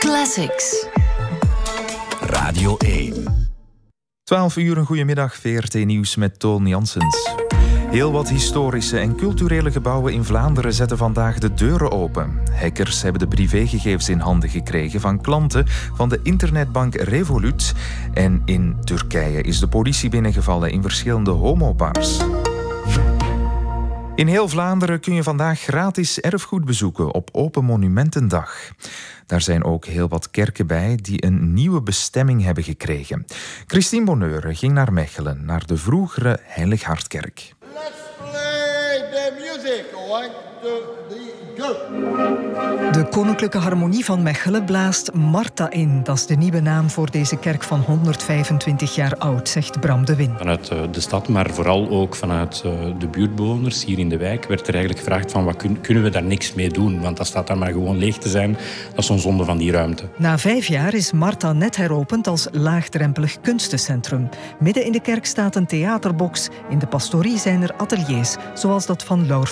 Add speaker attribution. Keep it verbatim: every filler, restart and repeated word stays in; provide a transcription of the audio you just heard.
Speaker 1: Classics.
Speaker 2: Radio één.
Speaker 3: twaalf uur, een goedemiddag, V R T Nieuws met Toon Janssens. Heel wat historische en culturele gebouwen in Vlaanderen zetten vandaag de deuren open. Hackers hebben de privégegevens in handen gekregen van klanten van de internetbank Revolut. En in Turkije is de politie binnengevallen in verschillende homobars. In heel Vlaanderen kun je vandaag gratis erfgoed bezoeken op Open Monumentendag. Daar zijn ook heel wat kerken bij die een nieuwe bestemming hebben gekregen. Christine Bonheur ging naar Mechelen, naar de vroegere Heilig Hartkerk.
Speaker 4: Let's play the music. One, two, three, go.
Speaker 5: De Koninklijke Harmonie van Mechelen blaast Marta in. Dat is de nieuwe naam voor deze kerk van honderdvijfentwintig jaar oud, zegt Bram de Win.
Speaker 6: Vanuit de stad, maar vooral ook vanuit de buurtbewoners hier in de wijk, werd er eigenlijk gevraagd van wat kun, kunnen we daar niks mee doen? Want dat staat daar maar gewoon leeg te zijn. Dat is zo'n zonde van die ruimte.
Speaker 5: Na vijf jaar is Marta net heropend als laagdrempelig kunstencentrum. Midden in de kerk staat een theaterbox. In de pastorie zijn er ateliers, zoals dat van Laur